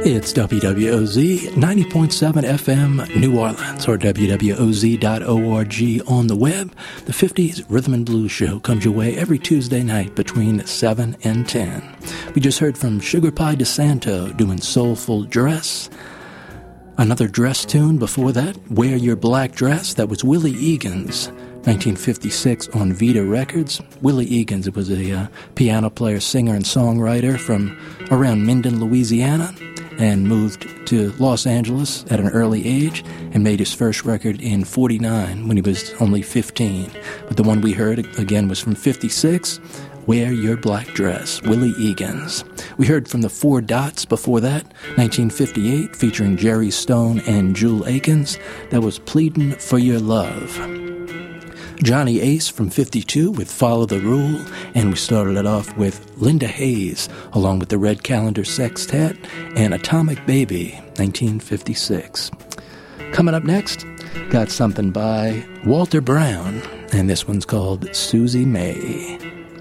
It's WWOZ 90.7 FM New Orleans or WWOZ.org on the web. The 50s Rhythm and Blues Show comes your way every Tuesday night between 7 and 10. We just heard from Sugar Pie DeSanto doing Soulful Dress. Another dress tune before that, Wear Your Black Dress. That was Willie Egan's 1956 on Vita Records. Willie Egan's was a piano player, singer, and songwriter from around Minden, Louisiana, and moved to Los Angeles at an early age and made his first record in 1949 when he was only 15. But the one we heard, again, was from 1956, Wear Your Black Dress, Willie Egan's. We heard from the Four Dots before that, 1958, featuring Jerry Stone and Jewel Akins. That was Pleadin' for Your Love. Johnny Ace from 52 with Follow the Rule, and we started it off with Linda Hayes along with the Red Calendar Sextet and Atomic Baby, 1956. Coming up next, got something by Walter Brown, and this one's called Susie May.